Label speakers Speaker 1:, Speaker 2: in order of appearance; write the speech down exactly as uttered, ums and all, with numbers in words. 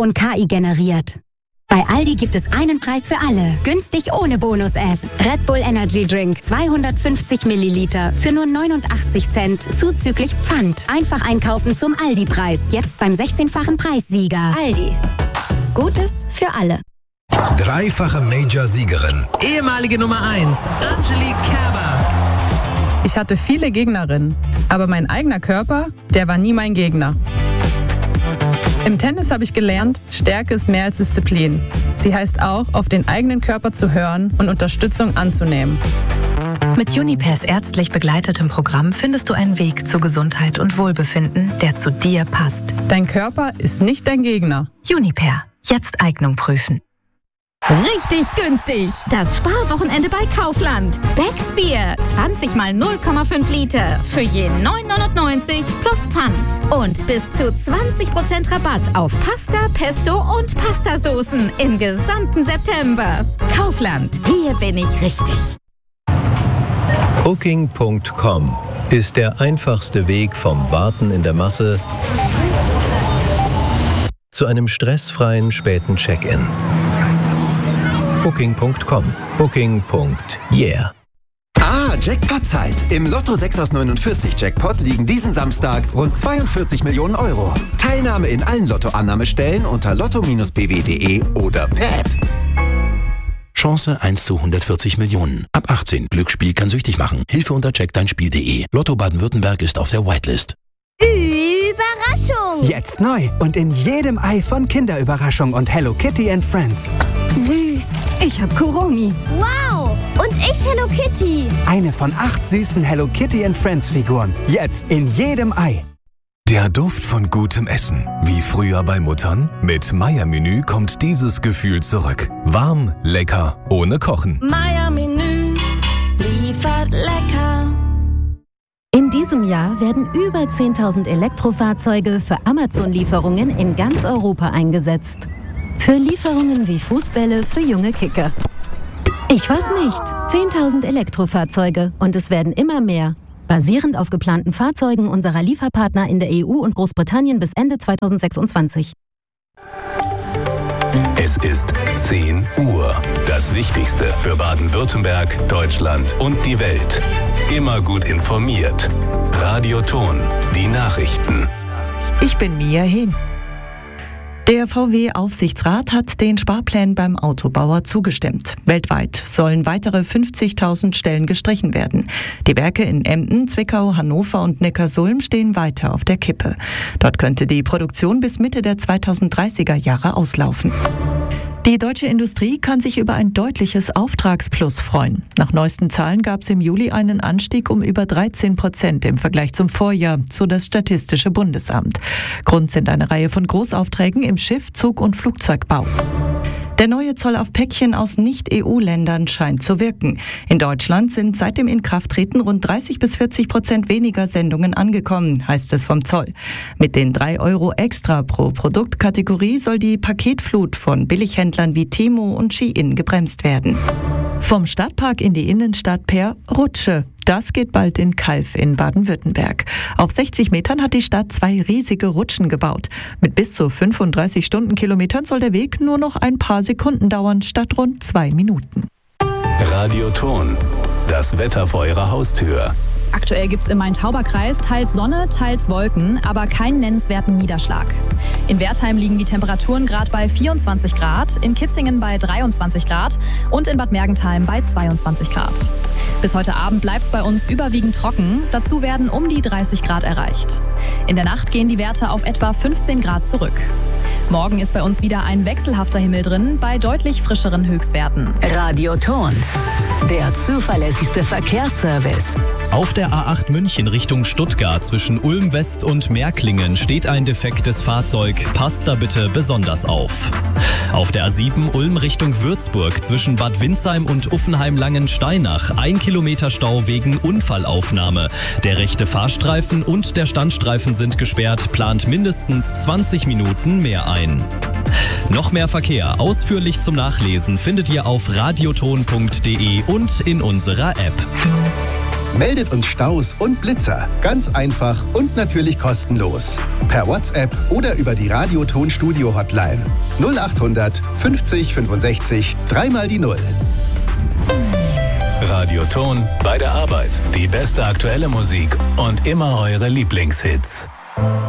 Speaker 1: und K I generiert. Bei Aldi gibt es einen Preis für alle. Günstig ohne Bonus-App. Red Bull Energy Drink zweihundertfünfzig Milliliter für nur neunundachtzig Cent zuzüglich Pfand. Einfach einkaufen zum Aldi-Preis. Jetzt beim sechzehnfachen Preissieger. Aldi. Gutes für alle.
Speaker 2: Dreifache Major-Siegerin.
Speaker 3: Ehemalige Nummer eins, Angelique Kerber.
Speaker 4: Ich hatte viele Gegnerinnen, aber mein eigener Körper, der war nie mein Gegner. Im Tennis habe ich gelernt, Stärke ist mehr als Disziplin. Sie heißt auch, auf den eigenen Körper zu hören und Unterstützung anzunehmen.
Speaker 5: Mit Unipairs ärztlich begleitetem Programm findest du einen Weg zu Gesundheit und Wohlbefinden, der zu dir passt.
Speaker 4: Dein Körper ist nicht dein Gegner.
Speaker 5: Unipair. Jetzt Eignung prüfen.
Speaker 6: Richtig günstig. Das Sparwochenende bei Kaufland. Beck's Bier. zwanzig mal null Komma fünf Liter. Für je neun neunundneunzig plus Pfand. Und bis zu zwanzig Prozent Rabatt auf Pasta, Pesto und Pastasoßen im gesamten September. Kaufland. Hier bin ich richtig.
Speaker 2: Booking Punkt com ist der einfachste Weg vom Warten in der Masse zu einem stressfreien späten Check-in. Booking Punkt com. Booking. Yeah.
Speaker 7: Ah, Jackpot-Zeit. Im Lotto sechs aus neunundvierzig Jackpot liegen diesen Samstag rund zweiundvierzig Millionen Euro. Teilnahme in allen Lottoannahmestellen unter lotto Bindestrich b w punkt de oder per App.
Speaker 8: Chance eins zu hundertvierzig Millionen. Ab achtzehn. Glücksspiel kann süchtig machen. Hilfe unter check dein Spiel punkt de. Lotto Baden-Württemberg ist auf der Whitelist.
Speaker 9: Überraschung!
Speaker 10: Jetzt neu und in jedem Ei von Kinderüberraschung und Hello Kitty and Friends.
Speaker 1: Süß. Ich hab Kuromi.
Speaker 9: Wow! Und ich Hello Kitty.
Speaker 10: Eine von acht süßen Hello Kitty and Friends Figuren. Jetzt in jedem Ei.
Speaker 11: Der Duft von gutem Essen. Wie früher bei Muttern? Mit Meier-Menü kommt dieses Gefühl zurück. Warm, lecker, ohne Kochen.
Speaker 12: Meier-Menü liefert lecker.
Speaker 13: In diesem Jahr werden über zehntausend Elektrofahrzeuge für Amazon-Lieferungen in ganz Europa eingesetzt. Für Lieferungen wie Fußbälle für junge Kicker. Ich weiß nicht. zehntausend Elektrofahrzeuge und es werden immer mehr. Basierend auf geplanten Fahrzeugen unserer Lieferpartner in der E U und Großbritannien bis Ende zweitausendsechsundzwanzig.
Speaker 11: Es ist zehn Uhr. Das Wichtigste für Baden-Württemberg, Deutschland und die Welt. Immer gut informiert. Radio Ton, die Nachrichten.
Speaker 14: Ich bin Mia Hehn. Der V W-Aufsichtsrat hat den Sparplänen beim Autobauer zugestimmt. Weltweit sollen weitere fünfzigtausend Stellen gestrichen werden. Die Werke in Emden, Zwickau, Hannover und Neckarsulm stehen weiter auf der Kippe. Dort könnte die Produktion bis Mitte der zweitausenddreißiger Jahre auslaufen. Die deutsche Industrie kann sich über ein deutliches Auftragsplus freuen. Nach neuesten Zahlen gab es im Juli einen Anstieg um über dreizehn Prozent im Vergleich zum Vorjahr, so das Statistische Bundesamt. Grund sind eine Reihe von Großaufträgen im Schiff-, Zug- und Flugzeugbau. Der neue Zoll auf Päckchen aus Nicht-E U-Ländern scheint zu wirken. In Deutschland sind seit dem Inkrafttreten rund dreißig bis vierzig Prozent weniger Sendungen angekommen, heißt es vom Zoll. Mit den drei Euro extra pro Produktkategorie soll die Paketflut von Billighändlern wie Temu und Shein gebremst werden. Vom Stadtpark in die Innenstadt per Rutsche. Das geht bald in Calw in Baden-Württemberg. Auf sechzig Metern hat die Stadt zwei riesige Rutschen gebaut. Mit bis zu fünfunddreißig Stundenkilometern soll der Weg nur noch ein paar Sekunden dauern, statt rund zwei Minuten.
Speaker 11: Radio Ton, das Wetter vor Ihrer Haustür.
Speaker 15: Aktuell gibt es im Main-Tauber-Kreis teils Sonne, teils Wolken, aber keinen nennenswerten Niederschlag. In Wertheim liegen die Temperaturen gerade bei vierundzwanzig Grad, in Kitzingen bei dreiundzwanzig Grad und in Bad Mergentheim bei zweiundzwanzig Grad. Bis heute Abend bleibt es bei uns überwiegend trocken, dazu werden um die dreißig Grad erreicht. In der Nacht gehen die Werte auf etwa fünfzehn Grad zurück. Morgen ist bei uns wieder ein wechselhafter Himmel drin, bei deutlich frischeren Höchstwerten.
Speaker 16: Radio Ton, der zuverlässigste Verkehrsservice.
Speaker 17: Auf der A acht München Richtung Stuttgart zwischen Ulm West und Märklingen steht ein defektes Fahrzeug. Passt da bitte besonders auf. Auf der A sieben Ulm Richtung Würzburg zwischen Bad Windsheim und Uffenheim-Langensteinach ein Kilometer Stau wegen Unfallaufnahme. Der rechte Fahrstreifen und der Standstreifen sind gesperrt, plant mindestens zwanzig Minuten mehr ein. Noch mehr Verkehr ausführlich zum Nachlesen findet ihr auf radioton punkt de und in unserer App.
Speaker 18: Meldet uns Staus und Blitzer. Ganz einfach und natürlich kostenlos. Per WhatsApp oder über die Radioton Studio Hotline. null achthundert fünfzig fünfundsechzig, dreimal die Null.
Speaker 11: Radioton bei der Arbeit. Die beste aktuelle Musik und immer eure Lieblingshits.